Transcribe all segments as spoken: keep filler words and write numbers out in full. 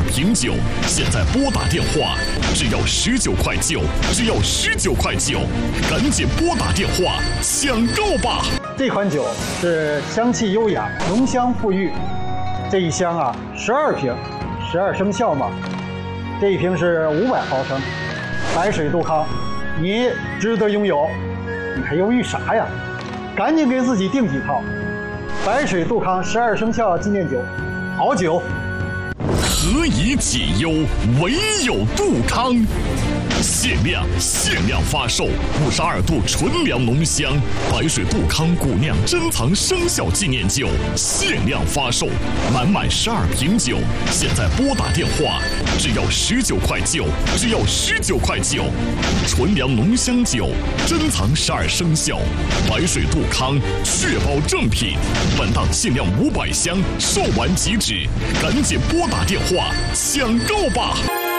瓶酒，现在拨打电话只要十九块九，只要十九块九，赶紧拨打电话抢购吧！ 这款酒是香气优雅，浓香馥郁。这一箱啊，十二瓶，十二生肖嘛。这一瓶是五百毫升，白水杜康，你值得拥有。你还犹豫啥呀？赶紧给自己订几套。白水杜康十二生肖纪念酒，好酒。 何以解忧，唯有杜康。限量限量发售五十二度纯粮浓香白水杜康古酿珍藏生肖纪念酒，限量发售，满满十二瓶酒，现在拨打电话只要十九块九，只要十九块九。纯粮浓香酒，珍藏十二生肖，白水杜康，确保正品。本档限量五百箱，售完即止，赶紧拨打电话抢购吧！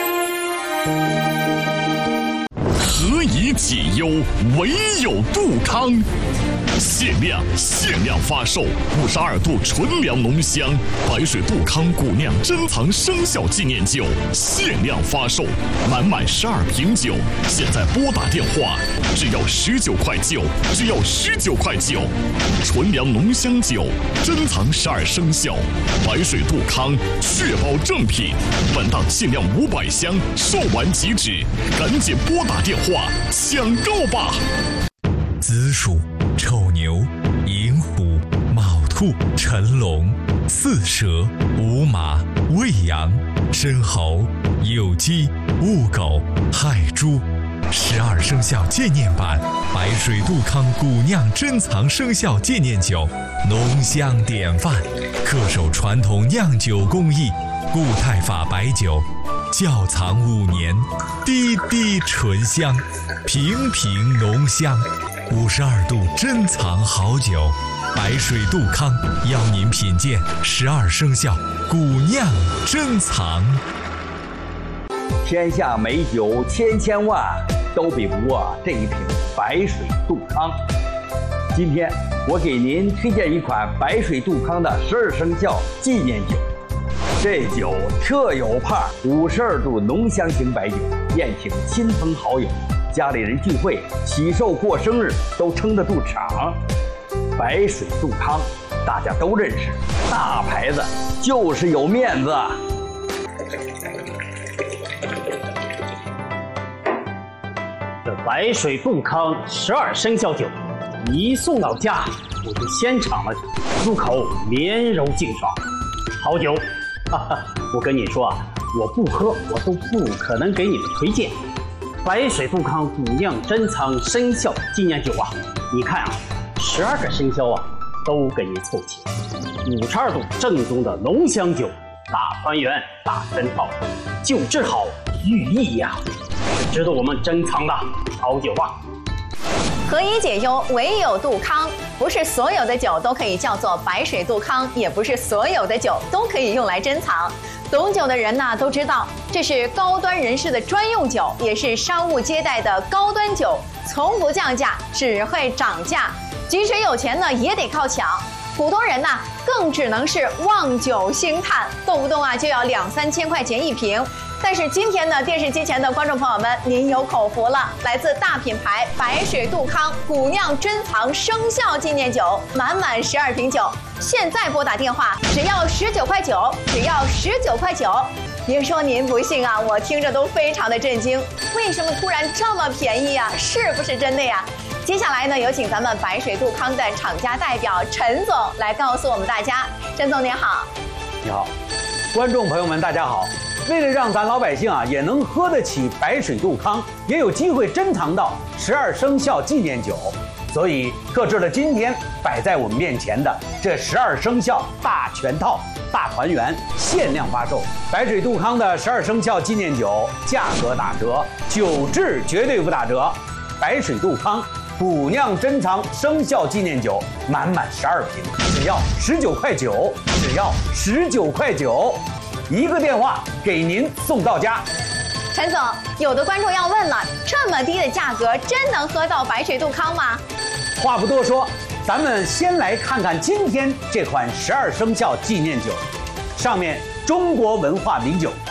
何以解忧，唯有杜康。限量限量发售五十二度纯粮浓香白水杜康古酿珍藏生肖纪念酒，限量发售，满满十二瓶酒，现在拨打电话只要十九块九，只要十九块九。纯粮浓香酒，珍藏十二生肖，白水杜康，确保正品。本档限量五百箱，售完即止，赶紧拨打电话抢购吧！ 子鼠、丑牛、寅虎、卯兔、辰龙、巳蛇、午马、未羊、申猴、酉鸡、戊狗、亥猪。十二生肖纪念版白水杜康古酿珍藏生肖纪念酒，浓香典范，恪守传统酿酒工艺，固态法白酒，窖藏五年，滴滴醇香，瓶瓶浓香。五十二度珍藏好酒，白水杜康邀您品鉴十二生肖古酿珍藏。 天下美酒千千万，都比不过这一瓶白水杜康。今天我给您推荐一款白水杜康的十二生肖纪念酒。这酒特有派，五十二度浓香型白酒，宴请亲朋好友，家里人聚会、喜寿过生日都撑得住场。白水杜康大家都认识，大牌子就是有面子。 这白水杜康十二生肖酒一送到家，我就先尝了，入口绵柔净爽，好酒。哈哈，我跟你说啊，我不喝我都不可能给你们推荐。白水杜康古酿珍藏生肖纪念酒啊，你看啊，十二个生肖啊都给你凑齐，五十二度正宗的浓香酒，大团圆大珍套，酒质好寓意呀，是值得我们珍藏的好酒啊。 何以解忧，唯有杜康。不是所有的酒都可以叫做白水杜康，也不是所有的酒都可以用来珍藏。懂酒的人呢都知道，这是高端人士的专用酒，也是商务接待的高端酒，从不降价，只会涨价。即使有钱呢，也得靠抢。普通人呢，更只能是望酒兴叹，动不动啊就要两三千块钱一瓶。但是今天呢，电视机前的观众朋友们，您有口福了！来自大品牌白水杜康古酿珍藏生肖纪念酒，满满十二瓶酒，现在拨打电话只要十九块九，只要十九块九。别说您不信啊，我听着都非常的震惊，为什么突然这么便宜啊？是不是真的呀？接下来呢，有请咱们白水杜康的厂家代表陈总来告诉我们大家。陈总您好。 你好，观众朋友们大家好。为了让咱老百姓啊也能喝得起白水杜康，也有机会珍藏到十二生肖纪念酒，所以特制了今天摆在我们面前的这十二生肖大全套大团圆限量发售。白水杜康的十二生肖纪念酒价格打折，酒质绝对不打折。白水杜康古酿珍藏生肖纪念酒，满满十二瓶，只要十九块九，只要十九块九。一个电话给您送到家。 陈总，有的观众要问了，这么低的价格真能喝到白水杜康吗？ 话不多说，咱们先来看看今天这款十二生肖纪念酒，上面中国文化名酒